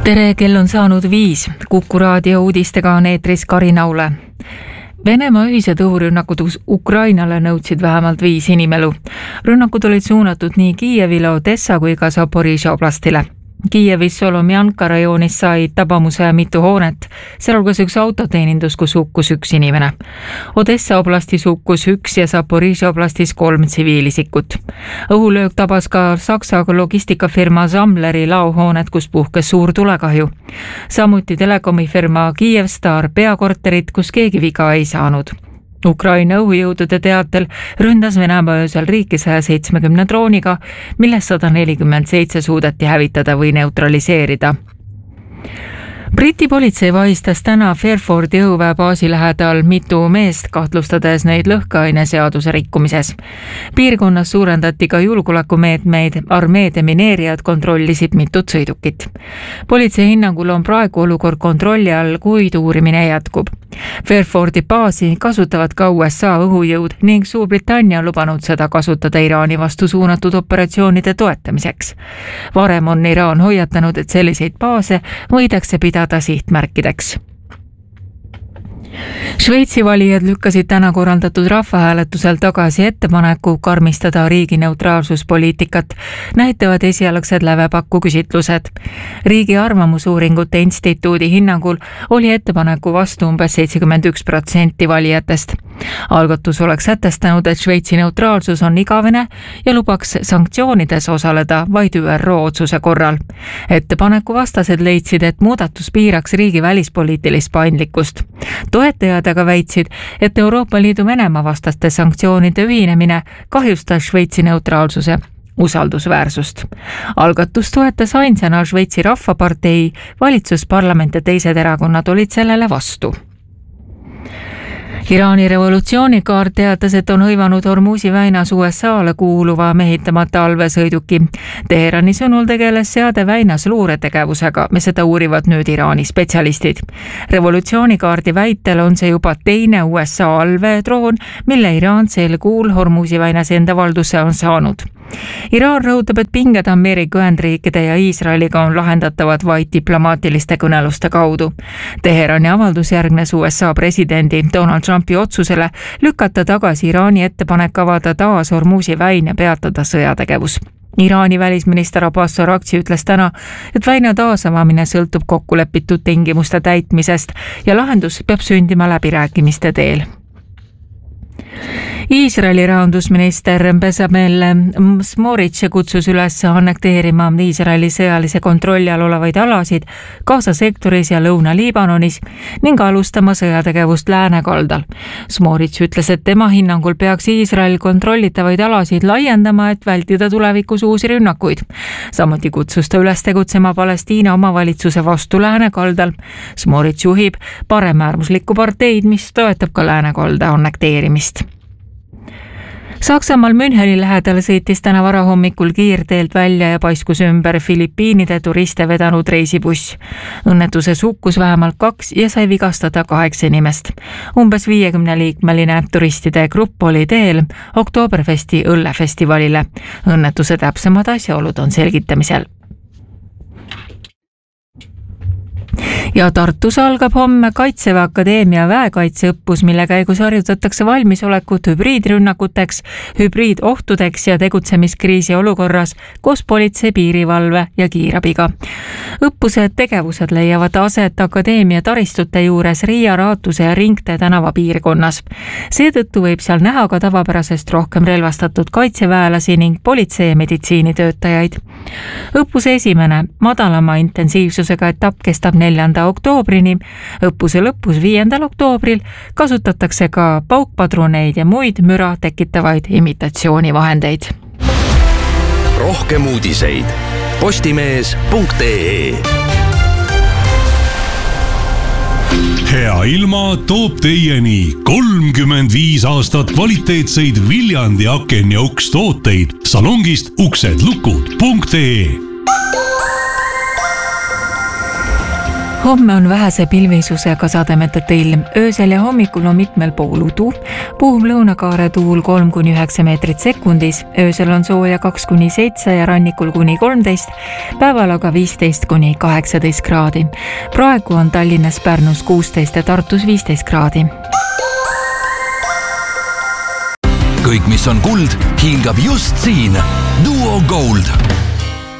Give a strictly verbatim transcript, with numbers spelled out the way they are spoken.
Tere, kell on saanud viis. Kuku raadio uudistega on eetris Karin Aule. Venemaa ühised õhurünnakud Ukrainale nõudsid vähemalt viis inimelu. Rünnakud olid suunatud nii Kiievile, Odessa kui ka Zaporižžja oblastile. Kiievis Solomjanka rajoonis sai tabamuse mitu hoonet, sealhulgas üks autoteenindus, kus hukkus üks inimene. Odessa oblastis hukkus üks ja Zaporižžja oblastis kolm tsiviilisikut. Õhulöök tabas ka Saksa logistikafirma Samleri laohoonet, kus puhkes suur tulekahju. Samuti telekomifirma Kyivstar peakorterit, kus keegi viga ei saanud. Ukraina õhujõudude teatel ründas Venemaa öösel riiki saja seitsmekümne drooniga, millest sada nelikümmend seitse suudeti hävitada või neutraliseerida. Briti politsei vahistas täna Fairfordi õhuväebaasi lähedal mitu meest, kahtlustades neid lõhkeaine seaduse rikkumises. Piirkonnas suurendati ka julgeolekumeetmeid, armeede mineerijad kontrollisid mitut sõidukit. Politsei hinnangul on praegu olukord kontrolli all, kuid uurimine jätkub. Fairfordi baasi kasutavad ka U S A õhujõud ning Suurbritannia lubanud seda kasutada Iraani vastu suunatud operatsioonide toetamiseks. Varem on Iraan hoiatanud, et selliseid baase võidakse pidada sihtmärkideks. Šveitsi valijad lükkasid täna korraldatud rahvahääletusel tagasi ettepaneku karmistada riigi neutraalsuspoliitikat, näitavad esialgsed lävepakku küsitlused. Riigi arvamusuuringute instituudi hinnangul oli ettepaneku vastu umbes seitsekümmend üks protsenti valijatest. Algatus oleks sätestanud, et Šveitsi neutraalsus on igavene ja lubaks sanktsioonides osaleda vaid Ü R O otsuse korral. Ettepaneku vastased leidsid, et muudatus piiraks riigi välispoliitilist paindlikkust. Toetajad aga väitsid, et Euroopa Liidu Venemaa vastaste sanktsioonide ühinemine kahjustas Šveitsi neutraalsuse usaldusväärsust. Algatus toetas ainsana Šveitsi Rahvapartei, valitsusparlament ja teised erakonnad olid sellele vastu. Iraani revolutsioonikaart teatas, et on hõivanud Hormuzi väinas U S A-le kuuluva mehitamata allveesõiduki. Teherani sõnul tegeles seade väinas luuretegevusega, me seda uurivad nüüd Iraani spetsialistid. Revolutsioonikaardi väitel on see juba teine U S A allveedroon, mille Iraan sel kuul Hormuzi väinas enda valdusse on saanud. Iraan rõhutab, et pinged Ameerika Ühendriikide ja Iisraeliga on lahendatavad vaid diplomaatiliste kõneluste kaudu. Teherani avaldus järgnes U S A presidendi Donald Trumpi otsusele lükata tagasi Iraani ettepanek avada taas Hormuzi väin ja peatada sõjategevus. Iraani välisminister Abbas Araghchi ütles täna, et väina taasavamine sõltub kokkulepitud tingimuste täitmisest ja lahendus peab sündima läbirääkimiste teel. Iisraeli rahandusminister Bezalel Smotrich kutsus üles annekteerima Iisraeli sõjalise kontrolli all olevaid alasid Gaza sektoris ja Lõuna-Liibanonis ning alustama sõjategevust läänekaldal. Smotrich ütles, et tema hinnangul peaks Iisrael kontrollitavaid alasid laiendama, et vältida tulevikus uusi rünnakuid. Samuti kutsus ta üles tegutsema Palestiina omavalitsuse vastu läänekaldal. Smotrich juhib paremäärmuslikku parteid, mis toetab ka läänekalda annekteerimist. Saksamaal Müncheni lähedal sõitis täna varahommikul kiirteelt välja ja paiskus ümber Filipiinide turiste vedanud reisibuss. Õnnetuses hukkus vähemalt kaks ja sai vigastada kaheksa inimest. Umbes viiekümne liikmeline turistide grupp oli teel Oktoberfesti õllefestivalile. Õnnetuse täpsemad asjaolud on selgitamisel. Ja Tartus algab homme Kaitseväe Akadeemia väekaitseõppus, mille käigus harjutatakse valmisolekut hübriidrünnakuteks, hübriidohtudeks ja tegutsemiskriisi olukorras koos politsei, piirivalve ja kiirabiga. Õppused tegevused leiavad aset Akadeemia taristute juures Riia, Raatuse ja Ringtee tänava piirkonnas. Seetõttu võib seal näha ka tavapärasest rohkem relvastatud kaitseväelasi ning politsei- ja meditsiinitöötajaid. Õppuse esimene madalama intensiivsusega etapp kestab neljanda oktoobrini. Õppuse lõpus viiendal oktoobril kasutatakse ka paukpadruneid ja muid müra tekitavaid imitatsioonivahendeid. Rohkem uudiseid postimees punkt ee. Hea ilma toob teieni kolmkümmend viis aastat kvaliteetseid Viljandi aken ja uks tooteid salongist uksedlukud punkt ee. Homme on vähese pilvisusega sademeteta ilm. Öösel ja hommikul on mitmel pool udu. Puhub lõunakaare tuul kolm kuni üheksa meetrit sekundis. Öösel on sooja kaks kuni seitse ja rannikul kuni kolmteist. Päeval aga viisteist kuni kaheksateist kraadi. Praegu on Tallinnas, Pärnus kuusteist ja Tartus viisteist kraadi. Kõik, mis on kuld, hiilgab just siin. Duo Gold.